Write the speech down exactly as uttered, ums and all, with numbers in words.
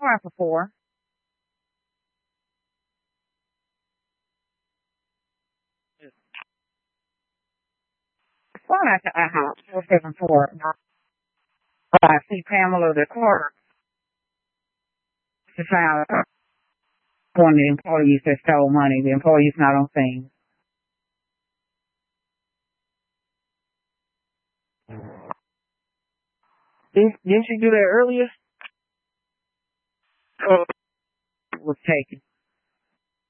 try for four. Phone at the house, four seven four. I see Pamela the clerk. She found one of the employees that stole money. The employee's not on scene. Didn't, didn't she do that earlier? Uh, was taken.